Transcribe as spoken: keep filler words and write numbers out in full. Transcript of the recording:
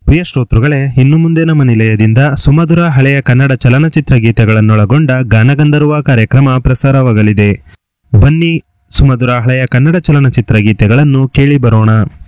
ಪ್ರಿಯ ಶ್ರೋತೃಗಳೇ, ಇನ್ನು ಮುಂದೆ ನಮ್ಮ ನಿಲಯದಿಂದ ಸುಮಧುರ ಹಳೆಯ ಕನ್ನಡ ಚಲನಚಿತ್ರ ಗೀತೆಗಳನ್ನೊಳಗೊಂಡ ಗಾನಗಂಧರ್ವ ಕಾರ್ಯಕ್ರಮ ಪ್ರಸಾರವಾಗಲಿದೆ. ಬನ್ನಿ, ಸುಮಧುರ ಹಳೆಯ ಕನ್ನಡ ಚಲನಚಿತ್ರ ಗೀತೆಗಳನ್ನು ಕೇಳಿ ಬರೋಣ.